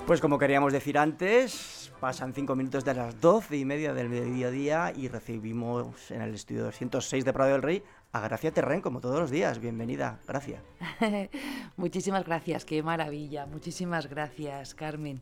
Pues como queríamos decir antes, pasan 5 minutos de las 12:30 del mediodía y recibimos en el estudio 206 de Prado del Rey a Gracia Terrén, como todos los días. Bienvenida, Gracia. Muchísimas gracias, qué maravilla. Muchísimas gracias, Carmen.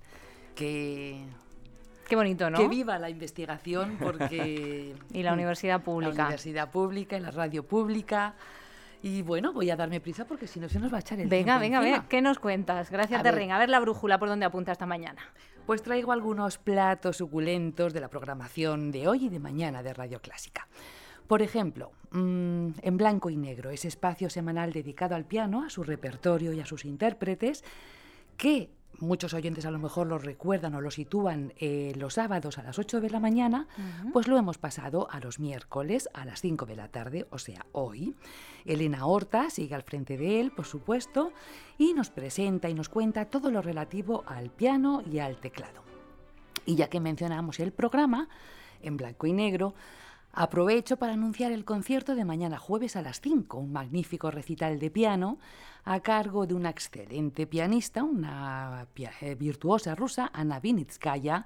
Qué bonito, ¿no? Que viva la investigación, porque... Y la universidad pública. La universidad pública y la radio pública. Y bueno, voy a darme prisa porque si no se nos va a echar el Venga, tiempo encima. ¿qué nos cuentas? Gracias, Terrín. A ver la brújula por dónde apunta esta mañana. Pues traigo algunos platos suculentos de la programación de hoy y de mañana de Radio Clásica. Por ejemplo, En Blanco y Negro, ese espacio semanal dedicado al piano, a su repertorio y a sus intérpretes, que muchos oyentes a lo mejor lo recuerdan o lo sitúan los sábados a las 8 de la mañana, pues lo hemos pasado a los miércoles a las 5 de la tarde, o sea, hoy. Elena Horta sigue al frente de él, por supuesto, y nos presenta y nos cuenta todo lo relativo al piano y al teclado. Y ya que mencionamos el programa, En Blanco y Negro, aprovecho para anunciar el concierto de mañana jueves a las 5, un magnífico recital de piano a cargo de una excelente pianista, una virtuosa rusa, Anna Vinitskaya,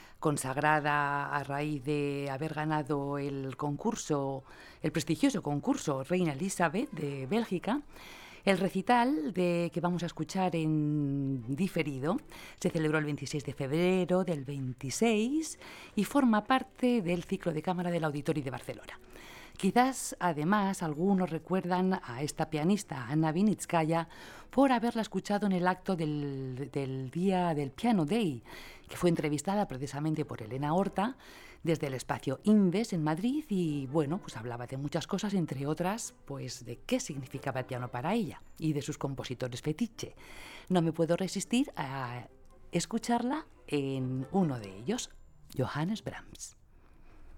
consagrada a raíz de haber ganado el prestigioso concurso Reina Elizabeth de Bélgica. El recital que vamos a escuchar en diferido se celebró el 26 de febrero del 26 y forma parte del ciclo de cámara del Auditori de Barcelona. Quizás, además, algunos recuerdan a esta pianista, Anna Vinitskaya, por haberla escuchado en el acto del Día del Piano Day, que fue entrevistada precisamente por Elena Horta desde el espacio Inves en Madrid y, bueno, pues hablaba de muchas cosas, entre otras, pues de qué significaba el piano para ella y de sus compositores fetiche. No me puedo resistir a escucharla en uno de ellos, Johannes Brahms.